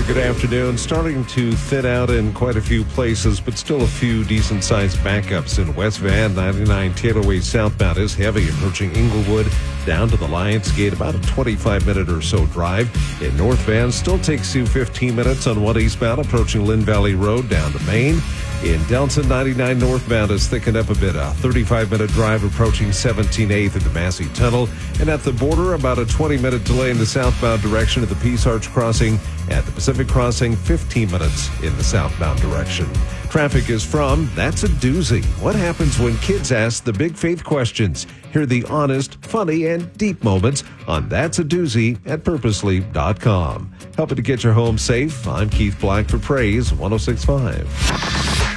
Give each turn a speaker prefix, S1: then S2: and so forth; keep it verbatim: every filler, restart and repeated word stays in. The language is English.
S1: Good afternoon. Starting to thin out in quite a few places, but still a few decent-sized backups in West Van. ninety-nine Taylor Way southbound is heavy, approaching Inglewood down to the Lions Gate, about a twenty-five minute or so drive. In North Van, still takes you fifteen minutes on one eastbound, approaching Lynn Valley Road down to Maine. In Delta, ninety-nine northbound is thickened up a bit, a thirty-five minute drive approaching seventeen eighth at the Massey Tunnel. And at the border, about a twenty minute delay in the southbound direction at the Peace Arch Crossing. At the Pacific Crossing, fifteen minutes in the southbound direction. Traffic is from That's a Doozy. What happens when kids ask the big faith questions? Hear the honest, funny, and deep moments on That's a Doozy at purposely dot com. Helping to get your home safe, I'm Keith Black for Praise one oh six point five.